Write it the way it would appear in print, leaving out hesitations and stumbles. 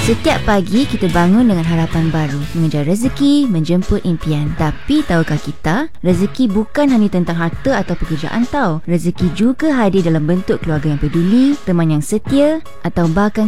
Setiap pagi kita bangun dengan harapan baru, mengejar rezeki, menjemput impian. Tapi tahukah kita, rezeki bukan hanya tentang harta atau pekerjaan tau. Rezeki juga hadir dalam bentuk keluarga yang peduli, teman yang setia atau bahkan